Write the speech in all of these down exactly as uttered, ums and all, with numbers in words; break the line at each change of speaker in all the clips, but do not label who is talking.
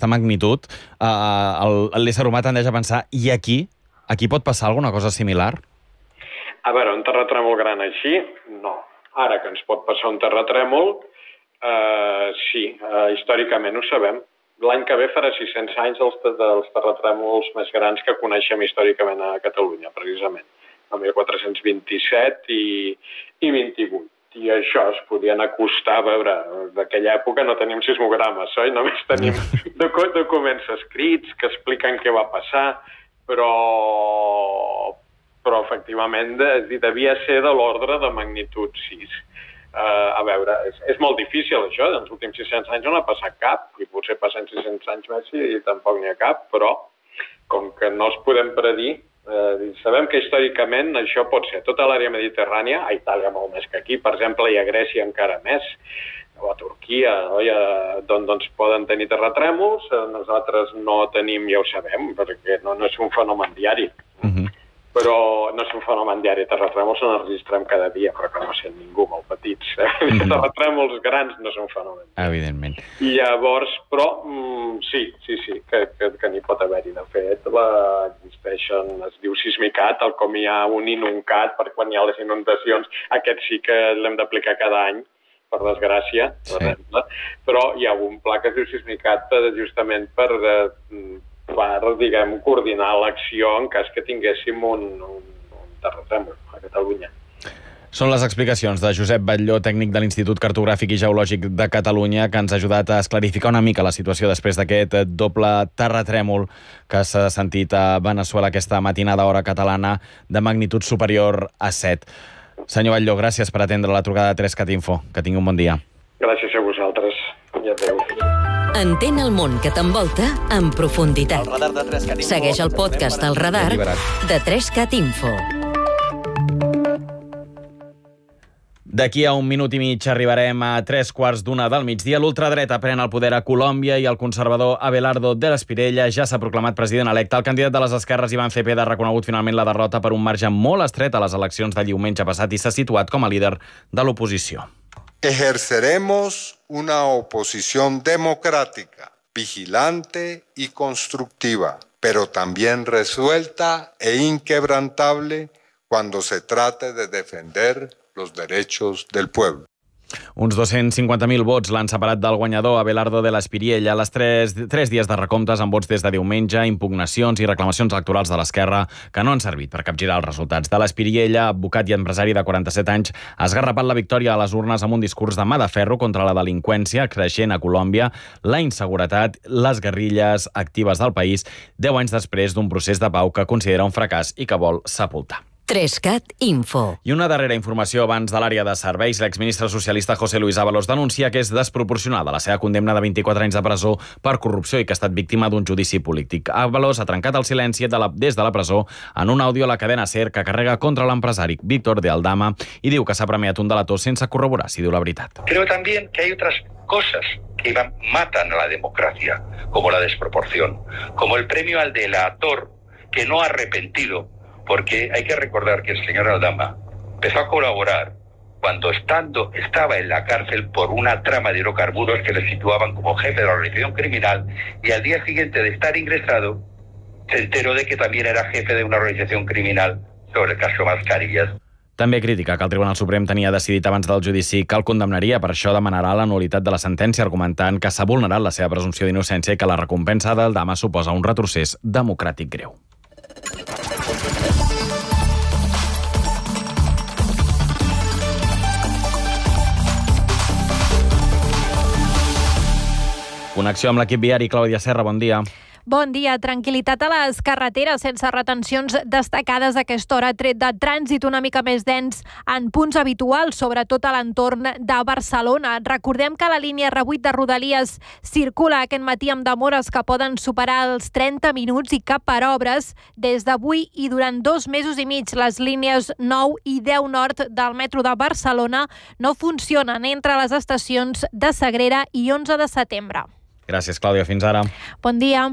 d'aquesta magnitud, eh, l'ésser humà tendeix a pensar, i aquí? Aquí pot passar alguna cosa similar?
A veure, un terratrèmol gran així, no. Ara que ens pot passar un terratrèmol, eh, sí, eh, històricament ho sabem. L'any que ve farà sis-cents anys dels, dels terratrèmols més grans que coneixem històricament a Catalunya, precisament. El mil quatre-cents vint-i-set i, i vint-i-vuit. I això es podien acostar, a veure, d'aquella època no tenim sismogrames, oi? Només tenim doc documents escrits que expliquen què va passar, però, però efectivament devia ser de l'ordre de magnitud sis. Uh, a veure, és, és molt difícil això, en els últims sis-cents anys no ha passat cap, i potser passen sis-cents anys més i tampoc n'hi ha cap, però com que no els podem predir, uh, sabem que històricament això pot ser tota l'àrea mediterrània, a Itàlia molt més que aquí, per exemple, i a Grècia encara més, o a Turquia, no? Ja, doncs, doncs poden tenir terratrèmols, nosaltres no tenim, ja ho sabem, perquè no, no és un fenomen diari. Mm-hmm. Però no és un fenomen diari. Terratrèmols no els registrem cada dia, però que no sent ningú, molt petits. Eh? Mm-hmm. Terratrèmols grans no és un fenomen.
Evidentment.
I llavors, però, mm, sí, sí, sí, que, que, que n'hi pot haver-hi. De fet, la, existeixen, es diu sismicat, el com hi ha un inuncat, per quan hi ha les inundacions, aquest sí que l'hem d'aplicar cada any, per desgràcia, sí. Per però hi ha un pla que es diu sismicat justament per... Eh, per, diguem, coordinar l'acció en cas que tinguéssim un, un, un terratrèmol a Catalunya.
Són les explicacions de Josep Batlló, tècnic de l'Institut Cartogràfic i Geològic de Catalunya, que ens ha ajudat a esclarificar una mica la situació després d'aquest doble terratrèmol que s'ha sentit a Veneçuela aquesta matinada hora catalana de magnitud superior a set. Senyor Batlló, gràcies per atendre la trucada de tres cat info. Que tingui un bon dia.
Gràcies a vosaltres i adéu.
Entén el món que t'envolta en profunditat. El Segueix el podcast El Radar de tres cat info.
D'aquí a un minut i mig arribarem a tres quarts d'una del migdia. L'ultradreta pren el poder a Colòmbia i el conservador Abelardo de l'Espirella ja s'ha proclamat president electe. El candidat de les esquerres, Iván Cepeda, ha reconegut finalment la derrota per un marge molt estret a les eleccions de diumenge passat i s'ha situat com a líder de l'oposició.
Ejerceremos una oposición democrática, vigilante y constructiva, pero también resuelta e inquebrantable cuando se trate de defender los derechos del pueblo.
Uns dos-cents cinquanta mil vots l'han separat del guanyador Abelardo de l'Espirella. Les tres, tres dies de recomptes amb vots des de diumenge, impugnacions i reclamacions electorals de l'esquerra que no han servit per capgirar els resultats. De l'Espirella, advocat i empresari de quaranta-set anys, ha esgarrapat la victòria a les urnes amb un discurs de mà de ferro contra la delinqüència creixent a Colòmbia, la inseguretat, les guerrilles actives del país, deu anys després d'un procés de pau que considera un fracàs i que vol sepultar.
tres cat info.
I una darrera informació abans de l'àrea de serveis. L'exministre socialista José Luis Ábalos denuncia que és desproporcionada la seva condemna de vint-i-quatre anys de presó per corrupció i que ha estat víctima d'un judici polític. Ábalos ha trencat el silenci de la, des de la presó en un àudio a la cadena SER que carrega contra l'empresari Víctor de Aldama i diu que s'ha premiat un delator sense corroborar si diu la veritat.
Creo también que hay otras cosas que matan a la democracia, como la desproporción, como el premio al delator que no ha arrepentido. Porque hay que recordar que el señor Aldama empezó a colaborar cuando estando, estaba en la cárcel por una trama de hidrocarburos que le situaban como jefe de la organización criminal y al día siguiente de estar ingresado se enteró de que también era jefe de una organización criminal sobre el caso Mascarillas.
També critica que el Tribunal Suprem tenia decidit abans del judici que el condemnaria, per això demanarà la nul·litat de la sentència, argumentant que s'ha vulnerat la seva presumpció d'innocència i que la recompensa d'Aldama suposa un retrocés democràtic greu. Connexió amb l'equip viari. Clàudia Serra, bon dia.
Bon dia. Tranquil·litat a les carreteres sense retencions destacades a aquesta hora, tret de trànsit una mica més dens en punts habituals, sobretot a l'entorn de Barcelona. Recordem que la línia R vuit de Rodalies circula aquest matí amb demores que poden superar els trenta minuts i que per obres des d'avui i durant dos mesos i mig les línies nou i deu nord del metro de Barcelona no funcionen entre les estacions de Sagrera i onze de setembre.
Gràcies, Clàudia. Fins ara.
Bon dia.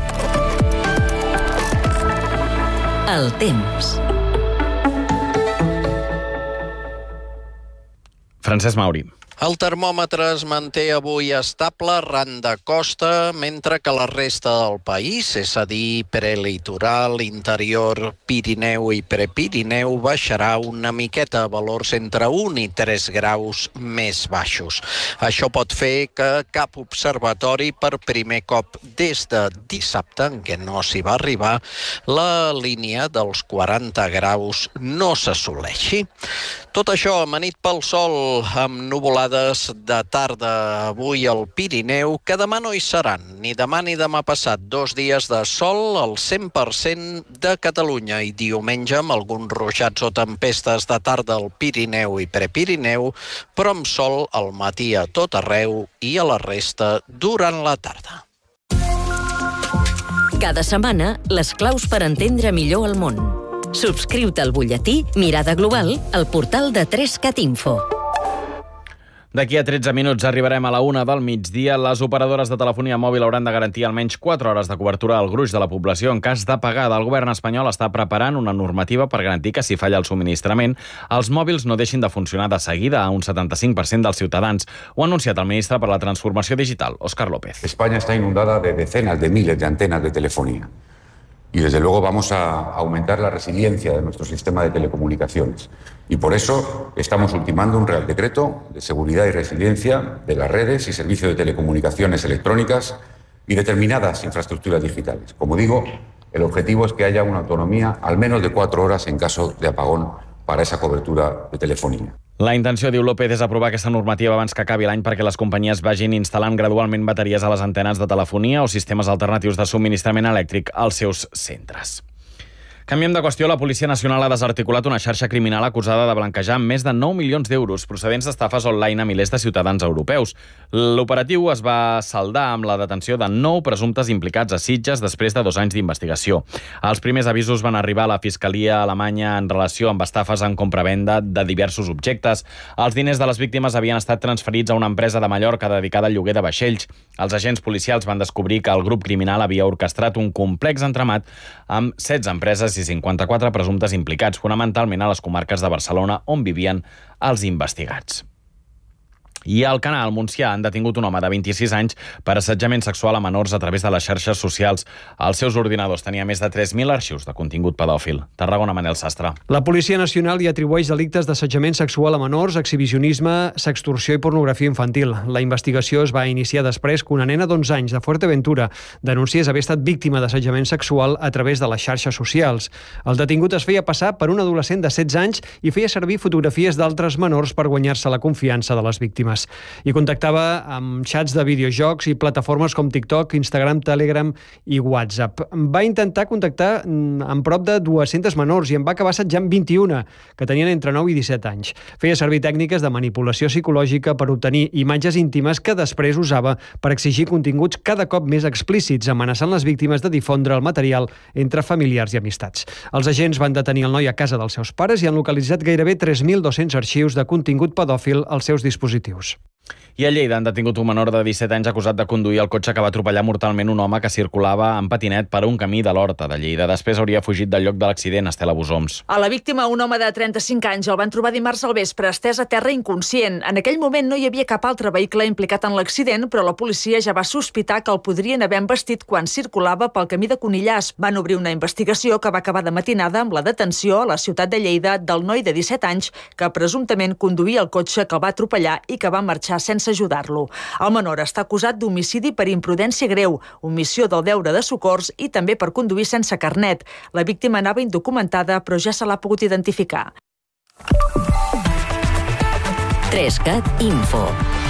El temps.
Francesc Mauri.
El termòmetre es manté avui estable arran de costa, mentre que la resta del país, és a dir, prelitoral, interior, Pirineu i prepirineu, baixarà una miqueta a valors entre un i tres graus més baixos. Això pot fer que cap observatori per primer cop des de dissabte, en què no s'hi va arribar, la línia dels quaranta graus no s'assoleixi. Tot això amanit pel sol, amb nuvolades de tarda avui al Pirineu, que demà no hi seran, ni demà ni demà passat. Dos dies de sol al cent per cent de Catalunya i diumenge amb alguns ruixats o tempestes de tarda al Pirineu i prepirineu, però amb sol al matí a tot arreu i a la resta durant la tarda.
Cada setmana, les claus per entendre millor el món. Subscriu-te al butlletí Mirada Global al portal de tres cat info.
D'aquí a tretze minuts arribarem a la una del migdia. Les operadores de telefonia mòbil hauran de garantir almenys quatre hores de cobertura al gruix de la població en cas d'apagada. El govern espanyol està preparant una normativa per garantir que si falla el subministrament, els mòbils no deixin de funcionar de seguida a un setanta-cinc per cent dels ciutadans. Ho ha anunciat el ministre per la Transformació Digital, Óscar López.
España está inundada de decenas de miles de antenas de telefonía. Y desde luego vamos a aumentar la resiliencia de nuestro sistema de telecomunicaciones. Y por eso estamos ultimando un Real Decreto de seguridad y resiliencia de las redes y servicios de telecomunicaciones electrónicas y determinadas infraestructuras digitales. Como digo, el objetivo es que haya una autonomía al menos de cuatro horas en caso de apagón para esa cobertura de telefonía.
La intenció, diu López, és aprovar aquesta normativa abans que acabi l'any perquè les companyies vagin instal·lant gradualment bateries a les antenes de telefonia o sistemes alternatius de subministrament elèctric als seus centres. Canviem de qüestió. La Policia Nacional ha desarticulat una xarxa criminal acusada de blanquejar més de nou milions d'euros procedents d'estafes online a milers de ciutadans europeus. L'operatiu es va saldar amb la detenció de nou presumptes implicats a Sitges després de dos anys d'investigació. Els primers avisos van arribar a la Fiscalia alemanya en relació amb estafes en compra-venda de diversos objectes. Els diners de les víctimes havien estat transferits a una empresa de Mallorca dedicada al lloguer de vaixells. Els agents policials van descobrir que el grup criminal havia orquestrat un complex entramat amb setze empreses i cinquanta-quatre presumptes implicats, fonamentalment a les comarques de Barcelona, on vivien els investigats. I al Canal Montsià han detingut un home de vint-i-sis anys per assetjament sexual a menors a través de les xarxes socials. Els seus ordinadors tenia més de tres mil arxius de contingut pedòfil. Tarragona, Manel Sastre.
La Policia Nacional hi atribueix delictes d'assetjament sexual a menors, exhibicionisme, sextorsió i pornografia infantil. La investigació es va iniciar després que una nena d'onze anys de Fuerteventura denunciés haver estat víctima d'assetjament sexual a través de les xarxes socials. El detingut es feia passar per un adolescent de setze anys i feia servir fotografies d'altres menors per guanyar-se la confiança de les víctimes. I contactava amb xats de videojocs i plataformes com TikTok, Instagram, Telegram i WhatsApp. Va intentar contactar amb prop de dues-centes menors i en va acabar assetjant vint-i-una, que tenien entre nou i disset anys. Feia servir tècniques de manipulació psicològica per obtenir imatges íntimes que després usava per exigir continguts cada cop més explícits, amenaçant les víctimes de difondre el material entre familiars i amistats. Els agents van detenir el noi a casa dels seus pares i han localitzat gairebé tres mil dos-cents arxius de contingut pedòfil als seus dispositius.
I a Lleida han detingut un menor de disset anys acusat de conduir el cotxe que va atropellar mortalment un home que circulava en patinet per un camí de l'Horta de Lleida. Després hauria fugit del lloc de l'accident. Estela Busoms.
A la víctima, un home de trenta-cinc anys, el van trobar dimarts al vespre, estès a terra inconscient. En aquell moment no hi havia cap altre vehicle implicat en l'accident, però la policia ja va sospitar que el podrien haver embestit quan circulava pel camí de Conillàs. Van obrir una investigació que va acabar de matinada amb la detenció a la ciutat de Lleida del noi de disset anys que presumptament conduïa el cotxe que el va atropellar i que va marxar sense ajudar-lo. El menor està acusat d'homicidi per imprudència greu, omissió del deure de socors i també per conduir sense carnet. La víctima anava indocumentada, però ja se l'ha pogut identificar.
tres cat info.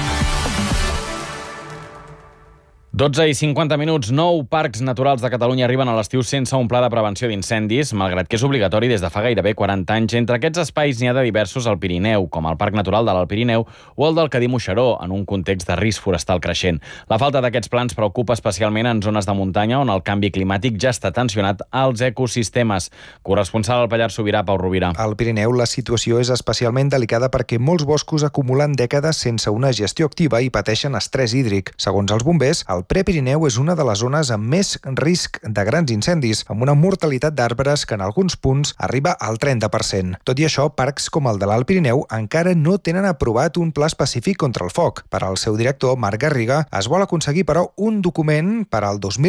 dotze i cinquanta minuts, nou parcs naturals de Catalunya arriben a l'estiu sense un pla de prevenció d'incendis, malgrat que és obligatori des de fa gairebé quaranta anys. Entre aquests espais n'hi ha de diversos al Pirineu, com el Parc Natural de l'Alt Pirineu o el del Cadí-Moixeró, en un context de risc forestal creixent. La falta d'aquests plans preocupa especialment en zones de muntanya on el canvi climàtic ja està tensionat als ecosistemes. Corresponsal al Pallars Sobirà, Pau Rovira.
Al Pirineu la situació és especialment delicada perquè molts boscos acumulen dècades sense una gestió activa i pateixen estrès hídric. Segons els bombers, el el Prepirineu és una de les zones amb més risc de grans incendis, amb una mortalitat d'arbres que en alguns punts arriba al trenta per cent. Tot i això, parcs com el de l'Alt Pirineu encara no tenen aprovat un pla específic contra el foc. Per al seu director, Marc Garriga, es vol aconseguir, però, un document per al dos mil